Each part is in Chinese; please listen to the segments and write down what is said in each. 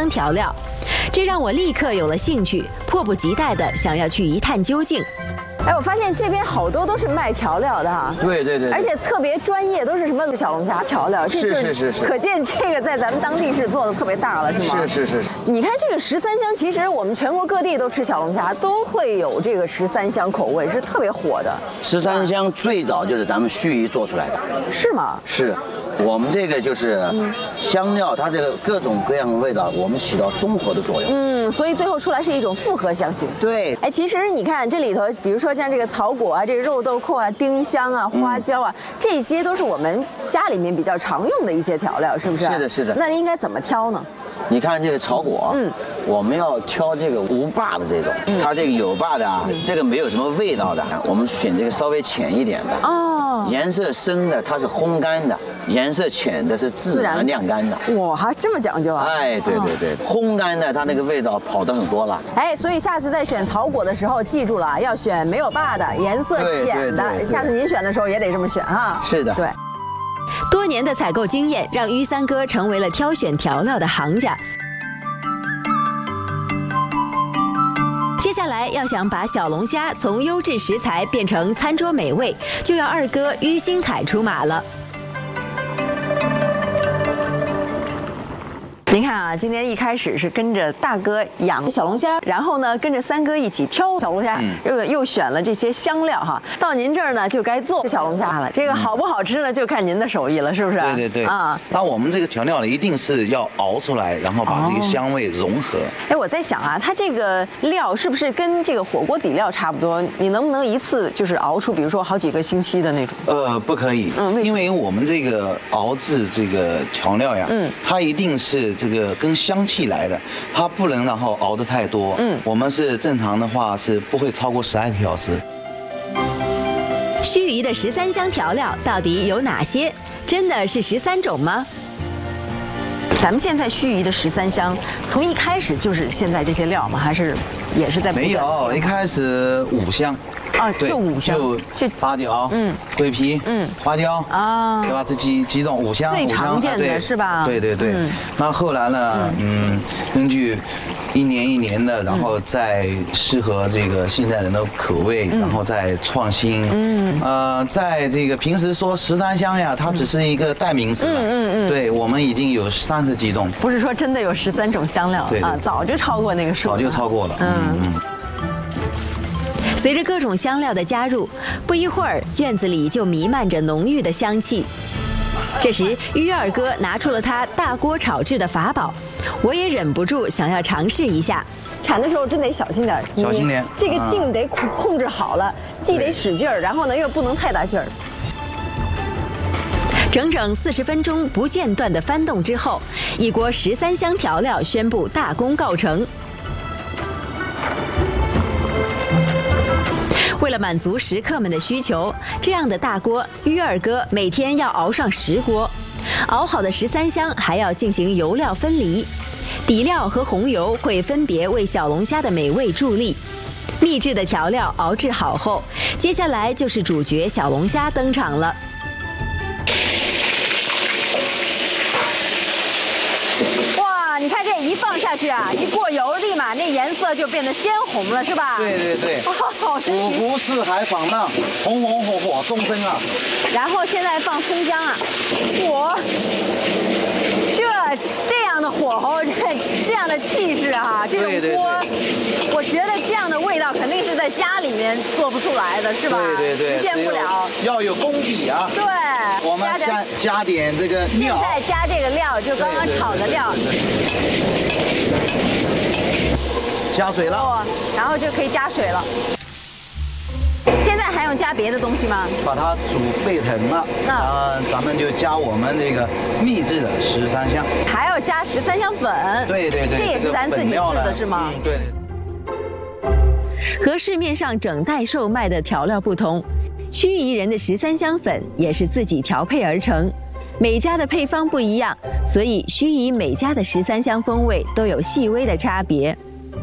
香调料，这让我立刻有了兴趣，迫不及待地想要去一探究竟。哎，我发现这边好多都是卖调料的哈。 对对对， 而且特别专业，都是什么小龙虾调料。 是。 可见这个在咱们当地是做的特别大了，是吗？ 是。 你看这个13香，其实我们全国各地都吃小龙虾，都会有这个13香口味，是特别火的。 13香最早就是咱们盱眙做出来的。 是吗？ 是。我们这个就是香料，它这个各种各样的味道，我们起到综合的作用。 所以最后出来是一种复合香型。 对。 哎，其实你看这里头，比如说像这个草果啊，这个肉豆蔻啊、丁香啊、花椒啊，这些都是我们家里面比较常用的一些调料，是不是？ 是的。 那应该怎么挑呢？ 你看这个草果，我们要挑这个无霸的这种，它这个有霸的啊，这个没有什么味道的，我们选这个稍微浅一点的。哦。颜色深的它是烘干的，颜色浅的是自然晾干的。 哇，还这么讲究啊！ 哎，对，烘干的它那个味道跑得很多了。 哎，所以下次在选草果的时候，记住了要选没有霸的、颜色浅的。 对。 下次您选的时候也得这么选哈。 是的。 对。多年的采购经验让于三哥成为了挑选调料的行家。接下来要想把小龙虾从优质食材变成餐桌美味，就要二哥于新凯出马了。您看啊，今天一开始是跟着大哥养小龙虾，然后呢跟着三哥一起挑小龙虾，又选了这些香料哈。到您这儿呢就该做小龙虾了，这个好不好吃呢就看您的手艺了，是不是？ 对啊。那我们这个调料呢一定是要熬出来，然后把这个香味融合。 哎，我在想啊，它这个料是不是跟这个火锅底料差不多？你能不能一次就是熬出，比如说好几个星期的那种？ 不可以，因为我们这个熬制这个调料呀，它一定是这个跟香气来的，它不能然后熬得太多。我们是正常的话是不会超过12个小时。 盱眙的13香调料到底有哪些？真的是13种吗？咱们现在盱眙的13香，从一开始就是现在这些料吗？还是也是在没有，一开始5香。 啊，就5香， 就八角，桂皮，花椒啊，对吧？这几种5香， 最常见的是吧？ 对。那后来呢，根据一年一年的，然后再适合这个现在人的口味，然后再创新。在这个平时说13香呀，它只是一个代名词了。对，我们已经有30几种。 不是说真的有13种香料啊，早就超过那个数。 早就超过了。 随着各种香料的加入，不一会儿院子里就弥漫着浓郁的香气。这时，于二哥拿出了他大锅炒制的法宝，我也忍不住想要尝试一下。铲的时候真得小心点， 小心点， 这个劲得控制好了，既得使劲儿，然后呢又不能太大劲儿。整整40分钟不间断的翻动之后，一锅13香调料宣布大功告成。为了满足食客们的需求，这样的大锅，于二哥每天要熬上10锅。熬好的13香还要进行油料分离，底料和红油会分别为小龙虾的美味助力。秘制的调料熬制好后，接下来就是主角小龙虾登场了。你看这一放下去啊，一过油，立马那颜色就变得鲜红了，是吧？ 对。五湖四海闯荡，红红火火终身啊！ 然后现在放葱姜啊，这样的火候，这样的气势啊，这种锅，我觉得这样的味道肯定是在家里面做不出来的，是吧？ 对， 实现不了， 要有功底啊。 对， 我们加点这个料， 现在加这个料，就刚刚炒的料， 加水了， 然后就可以加水了。现在还用加别的东西吗？ 把它煮沸腾了，咱们就加我们这个秘制的13香， 还要加13香粉。对，这也是咱自己制的是吗？ 对。 和市面上整袋售卖的调料不同，盱眙人的13香粉也是自己调配而成。每家的配方不一样，所以盱眙每家的13香风味都有细微的差别。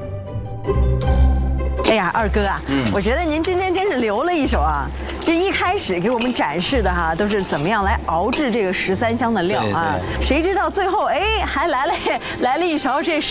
哎呀，二哥啊，我觉得您今天真是留了一手啊！这一开始给我们展示的哈，都是怎么样来熬制这个13香的料啊，谁知道最后还来了一勺这